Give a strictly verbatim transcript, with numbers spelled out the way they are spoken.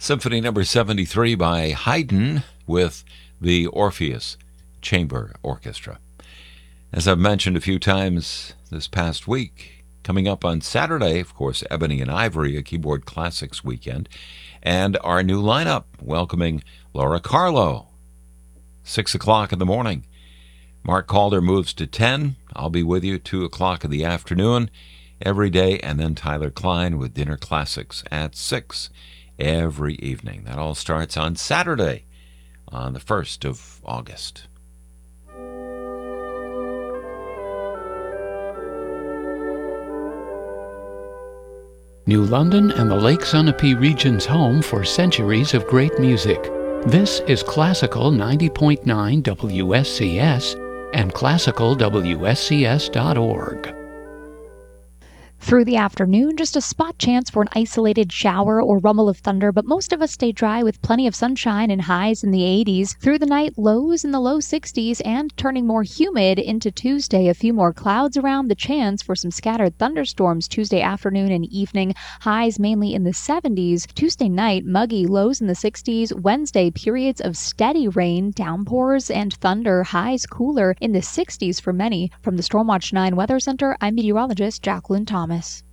Symphony number seventy-three by Haydn with the Orpheus Chamber Orchestra. As I've mentioned a few times this past week, coming up on Saturday, of course, Ebony and Ivory, a Keyboard Classics weekend, and our new lineup welcoming Laura Carlo, six o'clock in the morning. Mark Calder moves to ten. I'll be with you two o'clock in the afternoon every day, and then Tyler Klein with Dinner Classics at six every evening. That all starts on Saturday, on the first of August. New London and the Lake Sunapee region's home for centuries of great music. This is Classical ninety point nine W S C S and classical W S C S dot org. Through the afternoon, just a spot chance for an isolated shower or rumble of thunder, but most of us stay dry with plenty of sunshine and highs in the eighties. Through the night, lows in the low sixties and turning more humid into Tuesday. A few more clouds around, the chance for some scattered thunderstorms Tuesday afternoon and evening. Highs mainly in the seventies. Tuesday night, muggy, lows in the sixties. Wednesday, periods of steady rain, downpours, and thunder. Highs cooler in the sixties for many. From the Stormwatch nine Weather Center, I'm meteorologist Jacqueline Thomas.